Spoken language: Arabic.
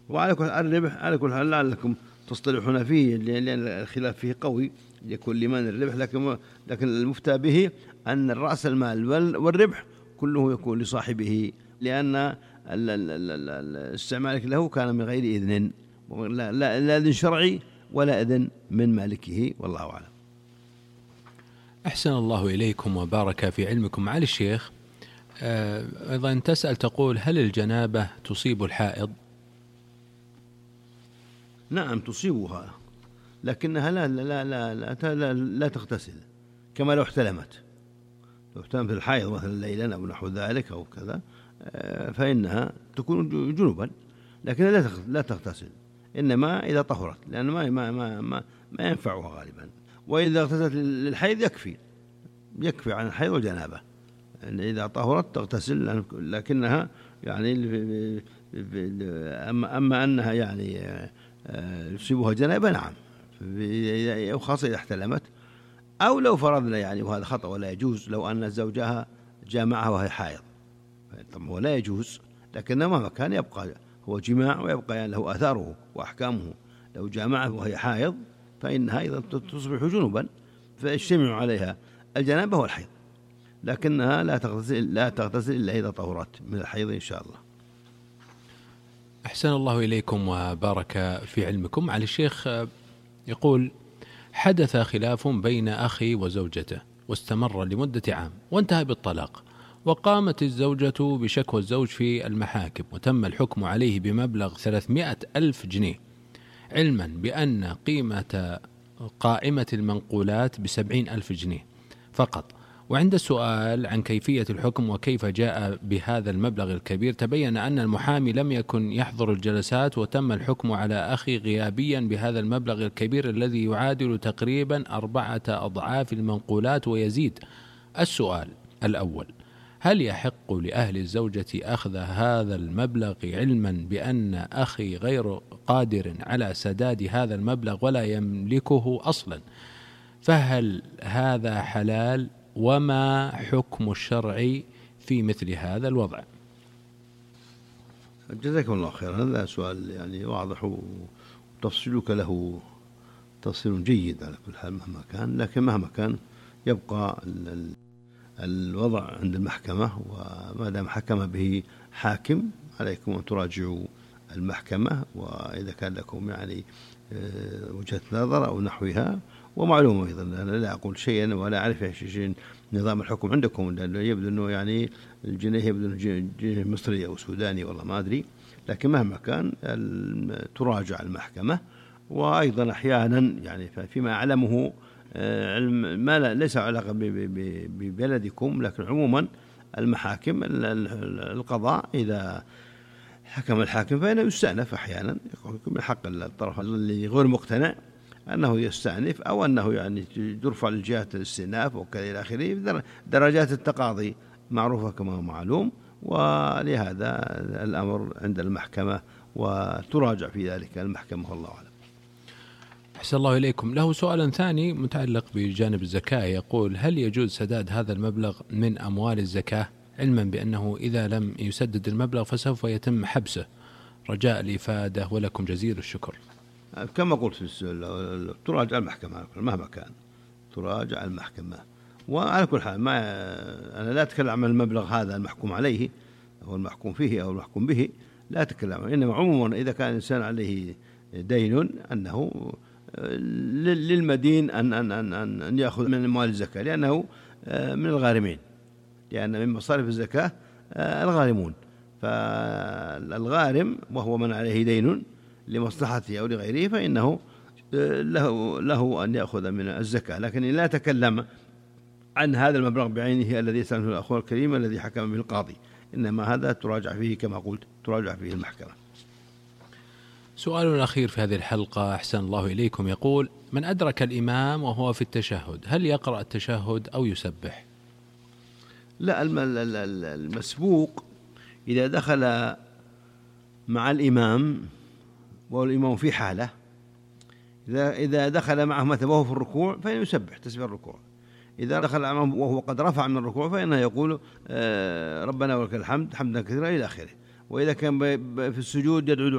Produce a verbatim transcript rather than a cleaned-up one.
وعلى كل الربح على كل حال لعلكم تصطلحون فيه، لأن الخلاف فيه قوي يكون لمن الربح، لكن لكن المفتى به أن رأس المال والربح كله يكون لصاحبه، لأن استعمالك له كان من غير إذن، لا, لا, لا إذن شرعي ولا إذن من مالكه، والله أعلم. أحسن الله إليكم وبارك في علمكم. معالي الشيخ، أيضا تسأل تقول: هل الجنابة تصيب الحائض؟ نعم تصيبها، لكنها لا لا لا لا, لا, لا تغتسل كما لو احتلمت. لو احتلمت الحائض مثلا ليلا أو نحو ذلك أو كذا فإنها تكون جنوبا، لكنها لا تغتسل، إنما إذا طهرت، لأن ما ما ما ما, ما ينفعها غالبا. وإذا اغتسلت للحيض يكفي يكفي عن الحيض والجنابة، يعني إذا طهرت تغتسل، لكنها يعني أما أما أنها يعني يصيبها جنابة نعم، خاصة إذا احتلمت، أو لو فرضنا يعني وهذا خطأ ولا يجوز، لو أن زوجها جامعها وهي حائض طبعا ولا يجوز، لكن مهما كان يبقى هو جماع ويبقى يعني له آثاره وأحكامه. لو جامعها وهي حائض فإنها أيضا تصبح جنوبا، فيجتمع عليها الجنابة والحيض، لكنها لا تغتسل لا تغتسل إلا إذا طهرت من الحيض إن شاء الله. أحسن الله إليكم وبارك في علمكم. علي الشيخ يقول: حدث خلاف بين أخي وزوجته واستمر لمدة عام وانتهى بالطلاق، وقامت الزوجة بشكوى الزوج في المحاكم، وتم الحكم عليه بمبلغ ثلاثمائة ألف جنيه، علما بأن قيمة قائمة المنقولات بسبعين ألف جنيه فقط. وعند السؤال عن كيفية الحكم وكيف جاء بهذا المبلغ الكبير، تبين أن المحامي لم يكن يحضر الجلسات، وتم الحكم على أخي غيابيا بهذا المبلغ الكبير الذي يعادل تقريبا أربعة أضعاف المنقولات ويزيد. السؤال الأول: هل يحق لأهل الزوجة أخذ هذا المبلغ علما بأن أخي غير قادر على سداد هذا المبلغ ولا يملكه أصلا؟ فهل هذا حلال؟ وما حكم الشرع في مثل هذا الوضع؟ جزاكم الله خيرا. هذا سؤال يعني واضح وتفصيلك له تفصيل جيد على كل حال مهما كان، لكن مهما كان يبقى الوضع عند المحكمة، وما دام حكم به حاكم عليكم أن تراجعوا المحكمة، وإذا كان لكم يعني وجهة نظر أو نحوها. ومعلومة أيضا أنا لا أقول شيئا ولا أعرف شيء نظام الحكم عندكم، لأنه يبدو أنه يعني الجنيه يبدو أنه جنيه مصري أو سوداني والله ما أدري، لكن مهما كان تراجع المحكمة. وأيضا أحيانا يعني فيما أعلمه علم ما ليس علاقة ببلدكم، لكن عموما المحاكم القضاء إذا حكم الحاكم فإنه يستأنف أحيانا، يكون من حق الطرف اللي غير مقتنع أنه يستأنف، أو أنه يعني يرفع للجهات الاستئناف وكذا إلى آخره. درجات التقاضي معروفة كما هو معلوم، ولهذا الأمر عند المحكمة وتراجع في ذلك المحكمة والله أعلم. أحسن الله إليكم. له سؤال ثاني متعلق بجانب الزكاة، يقول: هل يجوز سداد هذا المبلغ من أموال الزكاة، علما بأنه إذا لم يسدد المبلغ فسوف يتم حبسه، رجاء الإفادة ولكم جزيل الشكر. كما قلت في السؤال تراجع المحكمة مهما كان، تراجع المحكمة. وعلى كل حال ما أنا لا أتكلم عن المبلغ هذا المحكوم عليه أو المحكوم فيه أو المحكوم به، لا أتكلم، إنما عموما إذا كان الإنسان عليه دين أنه للمدين أن أن أن أن يأخذ من أموال الزكاة، لأنه من الغارمين، لأن من مصارف الزكاة الغارمون. فالغارم وهو من عليه دين لمصلحته أو لغيره فإنه له له أن يأخذ من الزكاة، لكن لا تكلم عن هذا المبلغ بعينه الذي يسأله الأخوة الكريم الذي حكم به القاضي، إنما هذا تراجع فيه كما قلت تراجع فيه المحكمة. سؤال الأخير في هذه الحلقة أحسن الله إليكم، يقول: من أدرك الإمام وهو في التشهد هل يقرأ التشهد أو يسبح؟ لا، المسبوق إذا دخل مع الإمام والإمام في حالة، إذا إذا دخل معه مثلا وهو في الركوع فإنه يسبح تسبيح الركوع، إذا دخل معه وهو قد رفع من الركوع فإنه يقول ربنا ولك الحمد حمدا كثيرا إلى آخره، وإذا كان في السجود يدعو